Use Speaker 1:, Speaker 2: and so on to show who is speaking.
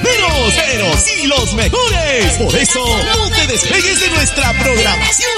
Speaker 1: pero sí los mejores. Por eso, no te despegues de nuestra programación.